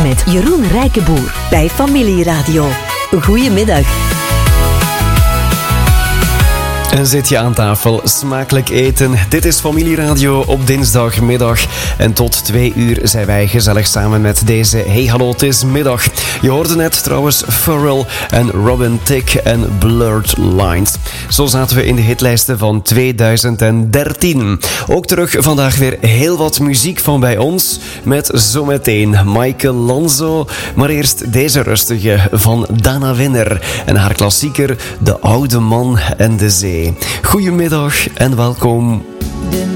met Jeroen Rijkenboer bij Familieradio. Goedemiddag. En zit je aan tafel, smakelijk eten. Dit is Familieradio op dinsdagmiddag. En tot 2 uur zijn wij gezellig samen met deze Hey Hallo, het is middag. Je hoorde net trouwens Pharrell en Robin Thicke en Blurred Lines. Zo zaten we in de hitlijsten van 2013. Ook terug vandaag weer heel wat muziek van bij ons. Met zometeen Michael Lanzo. Maar eerst deze rustige van Dana Winner. En haar klassieker De Oude Man en de Zee. Goedemiddag en welkom.